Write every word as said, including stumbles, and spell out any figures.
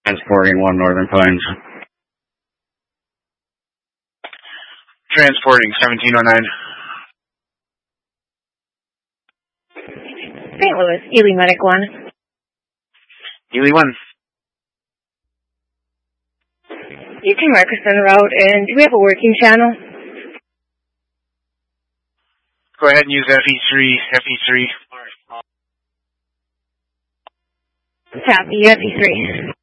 Transporting one Northern Pines. Transporting seventeen oh nine. Saint Louis, Ely Medic one. Ely one. You can mark us on the route, and do we have a working channel? Go ahead and use F E three, F E three. Copy, F E three.